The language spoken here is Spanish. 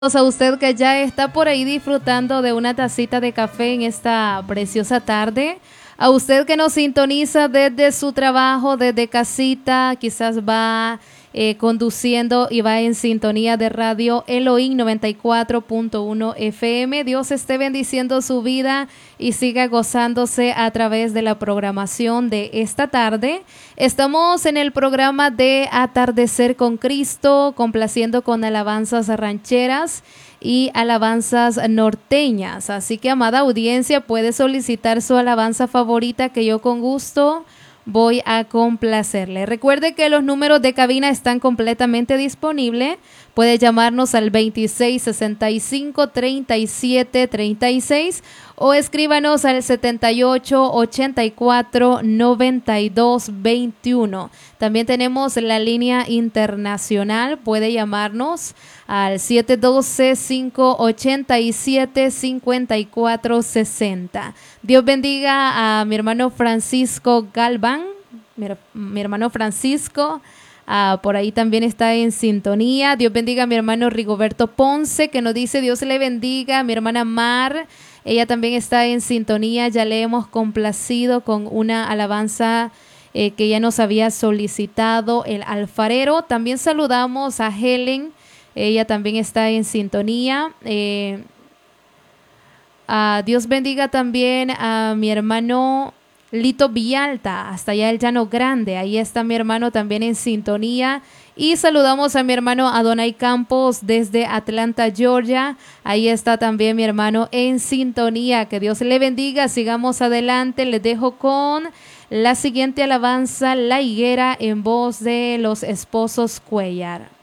A usted que ya está por ahí disfrutando de una tacita de café en esta preciosa tarde. A usted que nos sintoniza desde su trabajo, desde casita, quizás va conduciendo y va en sintonía de radio Elohim 94.1 FM. Dios esté bendiciendo su vida y siga gozándose a través de la programación de esta tarde. Estamos en el programa de Atardecer con Cristo, complaciendo con alabanzas rancheras y alabanzas norteñas. Así que, amada audiencia, puede solicitar su alabanza favorita que yo con gusto voy a complacerle. Recuerde que los números de cabina están completamente disponibles. Puede llamarnos al 2665-3736 o escríbanos al 7884-9221. También tenemos la línea internacional. Puede llamarnos al 712-587-5460. Dios bendiga a mi hermano Francisco Galván, mi hermano Francisco. Por ahí también está en sintonía. Dios bendiga a mi hermano Rigoberto Ponce, que nos dice Dios le bendiga. A mi hermana Mar, ella también está en sintonía. Ya le hemos complacido con una alabanza que ella nos había solicitado, el alfarero. También saludamos a Helen, ella también está en sintonía. Dios bendiga también a mi hermano Lito Villalta, hasta allá el Llano Grande. Ahí está mi hermano también en sintonía. Y saludamos a mi hermano Adonai Campos desde Atlanta, Georgia. Ahí está también mi hermano en sintonía. Que Dios le bendiga. Sigamos adelante. Les dejo con la siguiente alabanza, La Higuera, en voz de los Esposos Cuellar.